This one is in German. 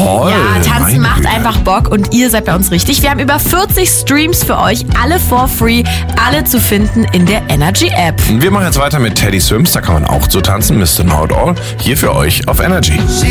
toll. Ja, tanzen Meine macht Güte. einfach Bock und ihr seid bei uns richtig. Wir haben über 40 Streams für euch, alle for free, alle zu finden in der Energy App. Wir machen jetzt weiter mit Teddy Swims, da kann man auch so tanzen, Mr. Know It All, hier für euch auf Energy.